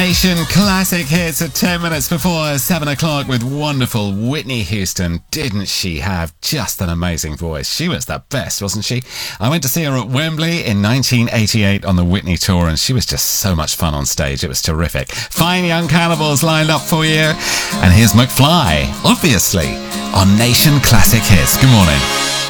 Nation Classic Hits at 10 minutes before 7 o'clock with wonderful Whitney Houston. Didn't she have just an amazing voice? She was the best, wasn't she? I went to see her at Wembley in 1988 on the Whitney Tour, and she was just so much fun on stage. It was terrific. Fine Young Cannibals lined up for you. And here's McFly, obviously, on Nation Classic Hits. Good morning.